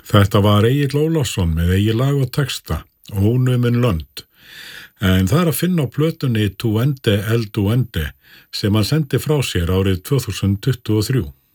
Þetta var Egill Ólafsson með eigið lag og texta, Ónumin lönd. En það að finna á plötunni Tu Ende El Duende sem hann sendi frá sér árið 2023.